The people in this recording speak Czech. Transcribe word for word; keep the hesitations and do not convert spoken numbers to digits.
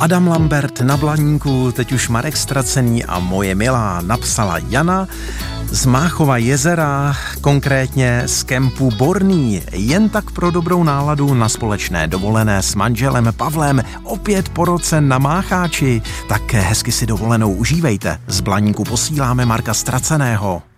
Adam Lambert na Blaníku, teď už Marek Ztracený a moje milá, napsala Jana z Máchova jezera, konkrétně z kempu Borný. Jen tak pro dobrou náladu na společné dovolené s manželem Pavlem, opět po roce na Mácháči. Tak hezky si dovolenou užívejte. Z Blaníku posíláme Marka Ztraceného.